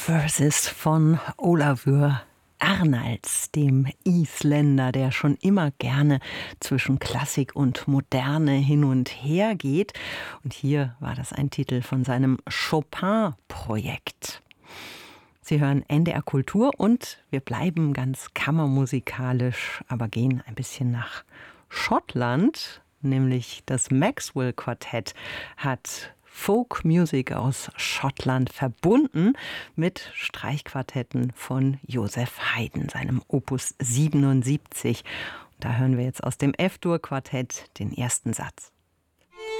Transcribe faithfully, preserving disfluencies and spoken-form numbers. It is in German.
Verses von Ólafur Arnalds, dem Isländer, der schon immer gerne zwischen Klassik und Moderne hin und her geht. Und hier war das ein Titel von seinem Chopin-Projekt. Sie hören N D R Kultur und wir bleiben ganz kammermusikalisch, aber gehen ein bisschen nach Schottland, nämlich das Maxwell Quartett hat Folk Music aus Schottland verbunden mit Streichquartetten von Joseph Haydn, seinem Opus siebenundsiebzig. Und da hören wir jetzt aus dem F-Dur-Quartett den ersten Satz.